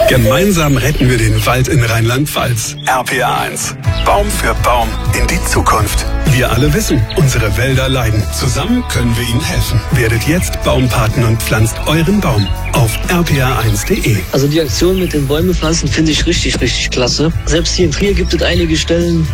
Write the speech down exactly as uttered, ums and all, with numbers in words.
Gemeinsam retten wir den Wald in Rheinland-Pfalz. R P R eins. Baum für Baum in die Zukunft. Wir alle wissen, unsere Wälder leiden. Zusammen können wir ihnen helfen. Werdet jetzt Baumpaten und pflanzt euren Baum auf r p r eins punkt de. Also die Aktion mit den Bäume pflanzen finde ich richtig, richtig klasse. Selbst hier in Trier gibt es einige Stellen,